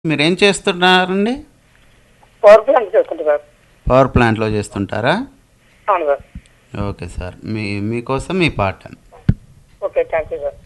మీరేం చేస్తున్నారండి? Power plant చేస్తుంటా సార్. పవర్ ప్లాంట్లో చేస్తుంటారా? అవును సార్. ఓకే సార్, మీకోసం మీ పాట. Okay, thank you sir.